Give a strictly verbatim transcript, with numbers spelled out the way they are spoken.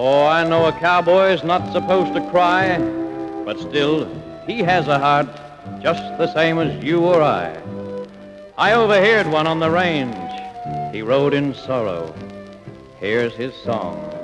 Oh, I know a cowboy's not supposed to cry, but still, he has a heart just the same as you or I. I overheard one on the range. He rode in sorrow. Here's his song.